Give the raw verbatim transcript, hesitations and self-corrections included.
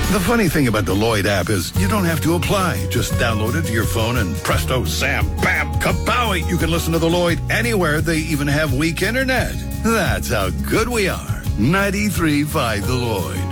The funny thing about the Lloyd app is you don't have to apply. Just download it to your phone and presto, Sam, bam, kapowie. You can listen to the Lloyd anywhere. They even have weak internet. That's how good we are. ninety-three point five The Lloyd.